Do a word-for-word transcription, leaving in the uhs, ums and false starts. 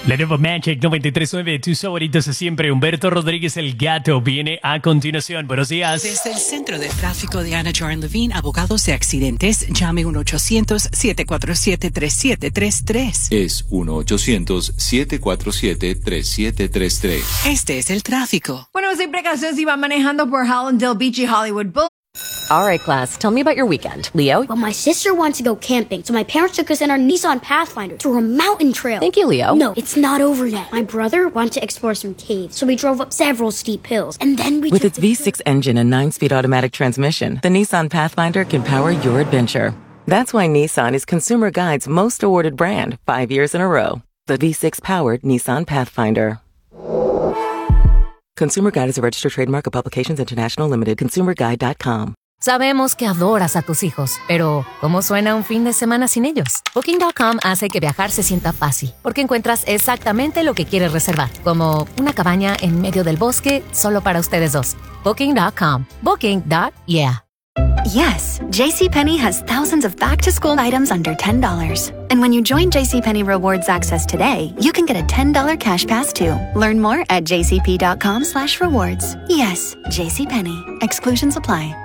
La nueva Magic noventa y tres punto nueve, tus favoritos de siempre. Humberto Rodríguez el Gato viene a continuación. Buenos días. Desde el Centro de Tráfico de Anna Joran Levine, abogados de accidentes, llame uno ochocientos, siete cuatro siete, tres siete tres tres. Es uno ochocientos, siete cuatro siete, tres siete tres tres. Este es el tráfico. Bueno, sin precaución si va manejando por Hallandale Beach y Hollywood Bowl. All right, class, tell me about your weekend. Leo? Well, my sister wants to go camping, so my parents took us in our Nissan Pathfinder through a mountain trail. Thank you, Leo. No, it's not over yet. My brother wanted to explore some caves, so we drove up several steep hills, and then we With took its V six engine and nine-speed automatic transmission, the Nissan Pathfinder can power your adventure. That's why Nissan is Consumer Guide's most awarded brand, five years in a row. The V six-powered Nissan Pathfinder. Consumer Guide is a registered trademark of Publications International Limited. consumer guide dot com. Sabemos que adoras a tus hijos, pero ¿cómo suena un fin de semana sin ellos? Booking punto com hace que viajar se sienta fácil, porque encuentras exactamente lo que quieres reservar, como una cabaña en medio del bosque solo para ustedes dos. Booking punto com. Booking. Yeah. Yes, JCPenney has thousands of back-to-school items under ten dollars. And when you join JCPenney Rewards Access today, you can get a ten dollars cash pass too. Learn more at jcp.com slash rewards. Yes, JCPenney. Exclusions apply.